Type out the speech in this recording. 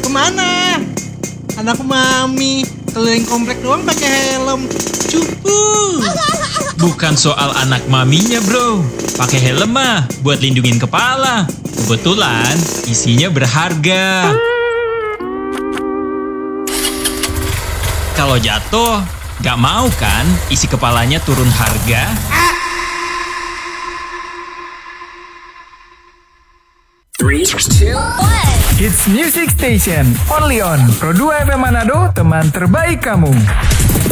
kemana? Anak mami keliling komplek doang pakai helm. Cupu. Bukan soal anak maminya, bro. Pakai helm mah buat lindungin kepala. Kebetulan isinya berharga. Kalau jatuh, gak mau kan isi kepalanya turun harga? Three, two, one. It's Music Station, only on Pro 2 FM Manado, teman terbaik kamu.